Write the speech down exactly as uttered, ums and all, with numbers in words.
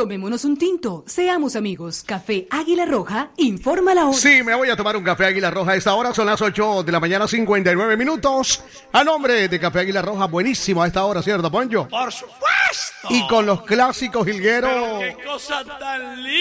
Tomémonos un tinto, seamos amigos. Café Águila Roja, informa la hora. Sí, me voy a tomar un café Águila Roja. A esta hora son las ocho de la mañana, cincuenta y nueve minutos. A nombre de Café Águila Roja, buenísimo a esta hora, ¿cierto, Poncho? Por supuesto. Y con los clásicos jilgueros. Pero qué cosa tan linda.